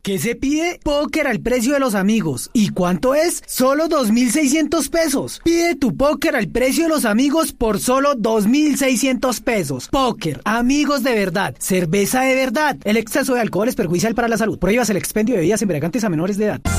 ¿Qué se pide? Póker al precio de los amigos. ¿Y cuánto es? Solo 2.600 pesos. Pide tu póker al precio de los amigos por solo 2.600 pesos. Póker, amigos de verdad, cerveza de verdad. El exceso de alcohol es perjudicial para la salud. Prohíbas el expendio de bebidas embriagantes a menores de edad.